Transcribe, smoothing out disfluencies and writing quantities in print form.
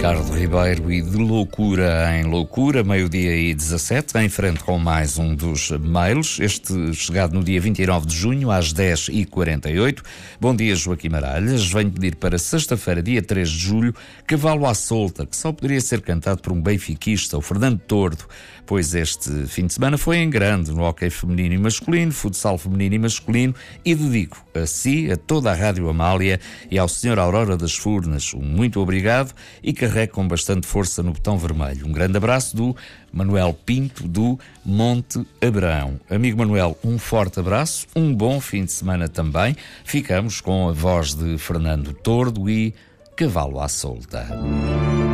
Ricardo Ribeiro e de loucura em loucura, 12h17, em frente com mais um dos mails, este chegado no dia 29 de junho, às 10h48. Bom dia, Joaquim Maralhas. Venho pedir para sexta-feira, dia 3 de julho, Cavalo à Solta, que só poderia ser cantado por um benfiquista, o Fernando Tordo, pois este fim de semana foi em grande no hóquei feminino e masculino, futsal feminino e masculino, e dedico a si, a toda a Rádio Amália e ao Sr. Aurora das Furnas um muito obrigado e carregue com bastante força no botão vermelho. Um grande abraço do Manuel Pinto, do Monte Abraão. Amigo Manuel, um forte abraço, um bom fim de semana também. Ficamos com a voz de Fernando Tordo e Cavalo à Solta.